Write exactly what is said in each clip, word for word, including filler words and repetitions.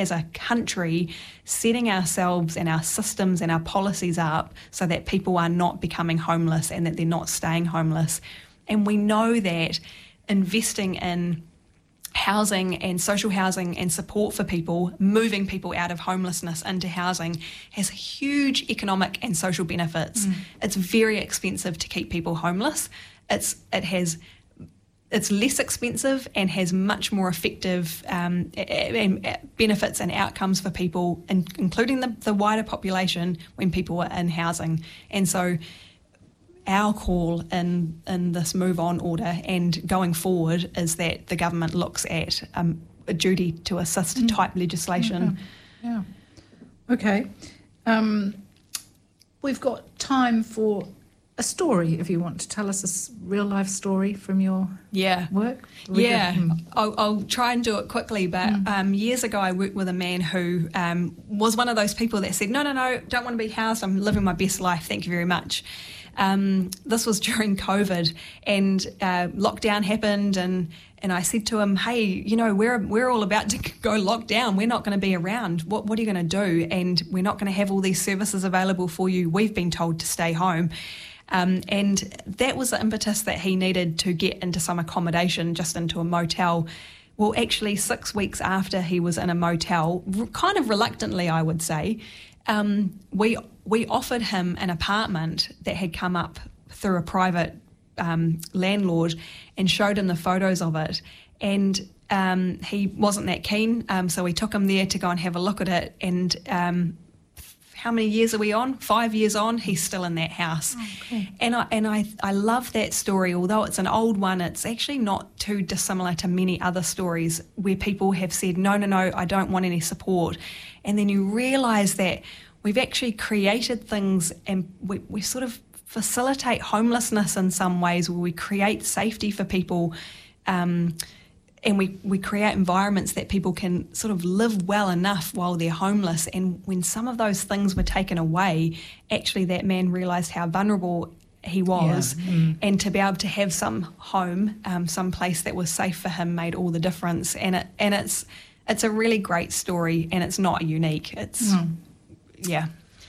as a country setting ourselves and our systems and our policies up so that people are not becoming homeless and that they're not staying homeless. And we know that investing in housing and social housing and support for people, moving people out of homelessness into housing, has huge economic and social benefits. Mm. It's very expensive to keep people homeless. It's it has it's less expensive and has much more effective um, benefits and outcomes for people, including the, the wider population, when people are in housing. And so our call in, in this Move On order and going forward is that the government looks at um, a duty to assist mm. type legislation. Yeah. yeah. Okay. Um, we've got time for a story, if you want to tell us a real life story from your yeah. work. Yeah, mm. I'll, I'll try and do it quickly, but mm. um, years ago I worked with a man who um, was one of those people that said, no, no, no, don't want to be housed, I'm living my best life, thank you very much. Um, this was during COVID, and uh, lockdown happened, and, and I said to him, hey, you know, we're we're all about to go lock down. We're not going to be around. What what are you going to do? And we're not going to have all these services available for you. We've been told to stay home. Um, and that was the impetus that he needed to get into some accommodation, just into a motel. Well, actually, six weeks after he was in a motel, kind of reluctantly, I would say, um, we we offered him an apartment that had come up through a private um, landlord and showed him the photos of it. And um, he wasn't that keen, um, so we took him there to go and have a look at it. And um, how many years are we on? Five years on, he's still in that house. Oh, cool. And I and I, I love that story. Although it's an old one, it's actually not too dissimilar to many other stories where people have said, no, no, no, I don't want any support. And then you realise that we've actually created things, and we, we sort of facilitate homelessness in some ways, where we create safety for people, um, and we, we create environments that people can sort of live well enough while they're homeless. And when some of those things were taken away, actually that man realised how vulnerable he was, yeah. mm. and to be able to have some home, um, some place that was safe for him, made all the difference. And it and it's it's a really great story, and it's not unique. It's mm. yeah.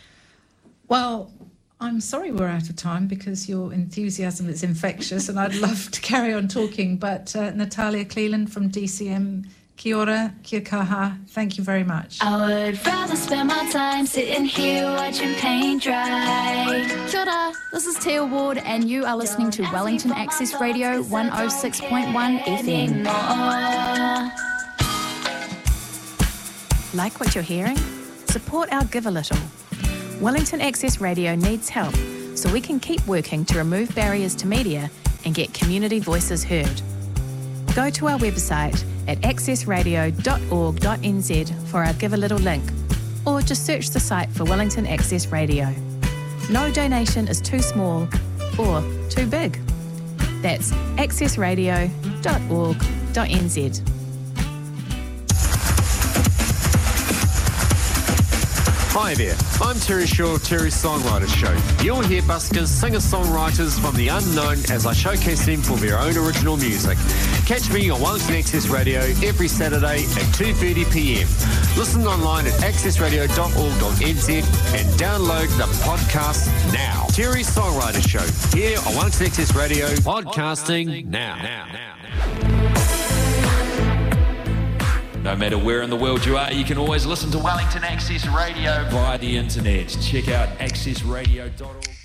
Well, I'm sorry we're out of time, because your enthusiasm is infectious, and I'd love to carry on talking. But uh, Natalia Cleland from D C M, kia ora, kia kaha, thank you very much. I would rather spend my time sitting here watching paint dry. Kia ora, this is Tia Ward, and you are listening to Wellington Access Radio one oh six point one F M. Like what you're hearing? Support our Give a Little. Wellington Access Radio needs help, so we can keep working to remove barriers to media and get community voices heard. Go to our website at access radio dot org dot n z for our Give a Little link, or just search the site for Wellington Access Radio. No donation is too small or too big. That's access radio dot org dot n z. Hi there, I'm Terry Shaw of Terry's Songwriter Show. You'll hear buskers, singer-songwriters from the unknown as I showcase them for their own original music. Catch me on Wellington Access Radio every Saturday at two thirty p m. Listen online at access radio dot org dot n z and download the podcast now. Terry's Songwriter Show, here on Wellington Access Radio, podcasting, podcasting now. now. now. No matter where in the world you are, you can always listen to Wellington Access Radio via the internet. Check out access radio dot org.